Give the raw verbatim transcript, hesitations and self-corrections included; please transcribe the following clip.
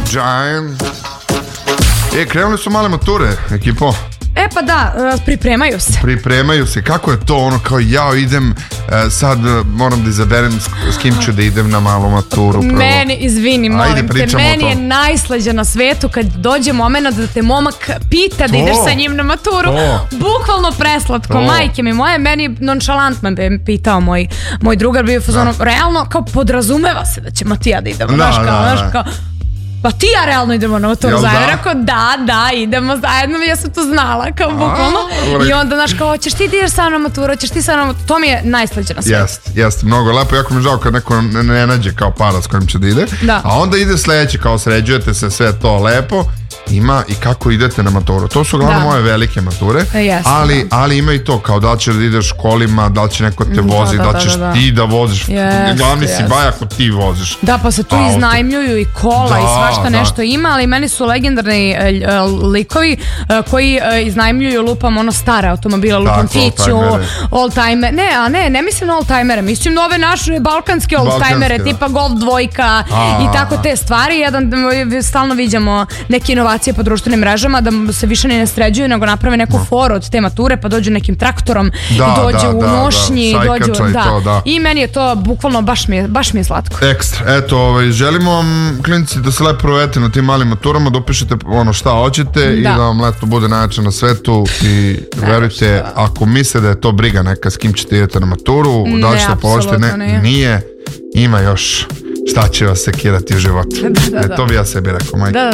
Giant. E, krenuli su male mature, ekipo. E pa da, pripremaju se. Pripremaju se, kako je to ono kao ja idem, sad moram da izaberem s kim ću da idem na malu maturu prvo. Meni, izvini, molim te, meni je najslađe na svetu kad dođe moment da te momak pita da ideš sa njim na maturu. Bukvalno preslatko, majke mi moje, meni nonšalantno bi pitao moj, moj drugar, bio fazonu, realno kao podrazumeva se da ćemo ti ja da idemo, znaš kao, znaš kao, pa ti ja realno idemo na maturu zajedno. Da? Rekao, da, da, idemo zajedno. Ja sam to znala, kao bukvalno. I onda, znaš, kao, hoćeš ti da ideš sa mnom na maturu, hoćeš ti sa mnom na maturu. To mi je najslađe na svijetu. Jeste, jeste, mnogo lepo. Jako mi žao kad neko ne nađe kao para s kojim će da ide. Da. A onda ide sledeće, kao sređujete se, sve to lepo. Ima i kako idete na maturu. To su uglavnom moje velike mature. Yes, ali, da. ali ima i to, kao da li ćeš da ideš kolima, da li će neko te vozi, da, da, da li ćeš da, da. ti da voziš. Yes, glavni yes. si baj ako ti voziš. Da, pa se tu auto. Iznajmljuju i kola da, i svašta da. nešto ima, ali meni su legendarni uh, likovi uh, koji uh, iznajmljuju lupam ono stare automobile, lupam Fiću, oldtimer. Ne, a ne, ne mislim na oldtimere, mislim na ove naše balkanske oldtimere, tipa Golf dvojka a, i tako te stvari. Jedan, stalno viđamo neke inovacije po društvenim mrežama da se više ne sređuju nego naprave neku foru od te mature pa dođu nekim traktorom da, i dođu da, u nošnji da, da. dođu, i, da. To, da. I meni je to bukvalno baš mi je, baš mi je slatko. Ekstra, eto ovaj, želimo vam klinici da se lepo provete na tim malim maturama, da upišete ono šta hoćete da. i da vam leto bude najjače na svetu i verujte, ako misle da je to briga neka s kim ćete idete na maturu, da li ćete položiti, ne, ne, nije, ima još šta će vas sekirati u životu. Da, da, da. E, to bi ja sebi rekao, majke. Da, da.